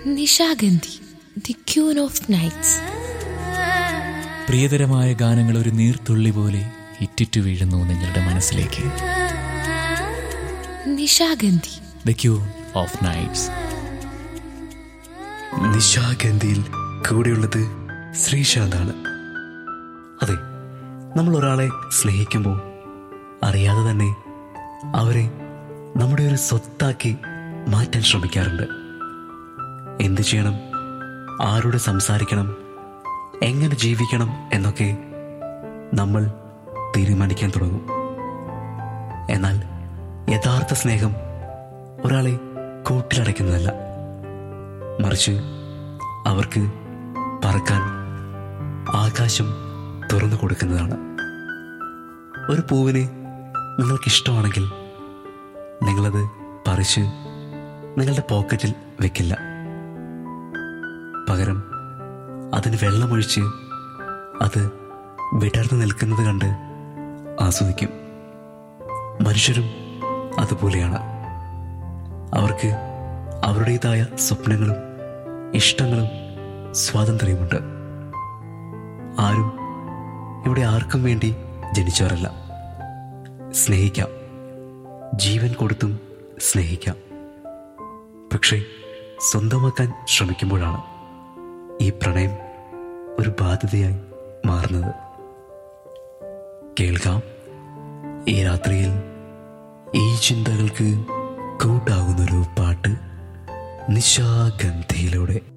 Nishagandhi, the queen of nights. പ്രിയതരമായ ഗാനങ്ങൾ ഒരു നീർത്തുള്ളി പോലെ ഇറ്റിറ്റു വീഴുന്നു നിങ്ങളുടെ മനസ്സിലേക്ക്. Nishagandhi, the queen of nights. നിശാഗന്ധിയിൽ കൂടെയുള്ളത് ശ്രീശാന്താണ്. അതെ, നമ്മൾ ഒരാളെ സ്നേഹിക്കുമ്പോൾ അറിയാതെ തന്നെ അവരെ നമ്മുടെ ഒരു സ്വത്താക്കി മാറ്റാൻ ശ്രമിക്കാറുണ്ട്. എന്ത് ചെയ്യണം, ആരോട് സംസാരിക്കണം, എങ്ങനെ ജീവിക്കണം എന്നൊക്കെ നമ്മൾ തീരുമാനിക്കാൻ തുടങ്ങും. എന്നാൽ യഥാർത്ഥ സ്നേഹം ഒരാളെ കൂട്ടിലടയ്ക്കുന്നതല്ല, മറിച്ച് അവർക്ക് പറക്കാൻ ആകാശം തുറന്നു കൊടുക്കുന്നതാണ്. ഒരു പൂവിനെ നിങ്ങൾക്കിഷ്ടമാണെങ്കിൽ നിങ്ങളത് പറിച്ച് നിങ്ങളുടെ പോക്കറ്റിൽ വെക്കില്ല. പകരം അതിന് വെള്ളമൊഴിച്ച് അത് വിടർന്നു നിൽക്കുന്നത് കണ്ട് ആസ്വദിക്കും. മനുഷ്യരും അതുപോലെയാണ്. അവർക്ക് അവരുടേതായ സ്വപ്നങ്ങളും ഇഷ്ടങ്ങളും സ്വാതന്ത്ര്യമുണ്ട്. ആരും ഇവിടെ ആർക്കും വേണ്ടി ജനിച്ചവരല്ല. സ്നേഹിക്കാം, ജീവൻ കൊടുത്തും സ്നേഹിക്കാം. പക്ഷേ സ്വന്തമാക്കാൻ ശ്രമിക്കുമ്പോഴാണ് ഈ പ്രണയം ഒരു ബാധ്യതയായി മാറുന്നത്. കേൾക്കാം ഈ രാത്രിയിൽ ഈ ചിന്തകൾക്ക് കൂട്ടാകുന്നൊരു പാട്ട് നിശാഗന്ധിയിലൂടെ.